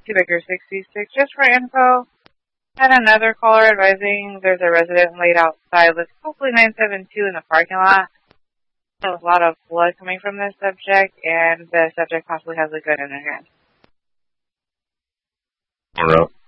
Baker 66, just for info. Had another caller advising there's a resident laid outside with hopefully 972 in the parking lot. There's a lot of blood coming from this subject, and the subject possibly has a gun in their hand. All right.